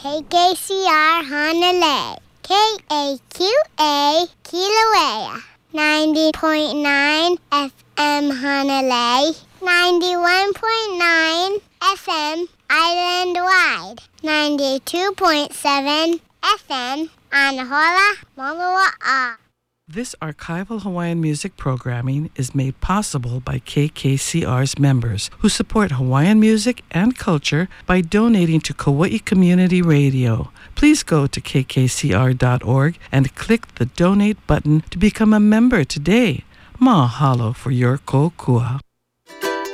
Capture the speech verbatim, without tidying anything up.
K K C R Honolulu. K A Q A Kilauea. ninety point nine F M Honolulu. ninety-one point nine F M island-wide. ninety-two point seven F M Anahola, Moloa'a. This archival Hawaiian music programming is made possible by K K C R's members who support Hawaiian music and culture by donating to Kauai Community Radio. Please go to k k c r dot org and click the donate button to become a member today. Mahalo for your kokua.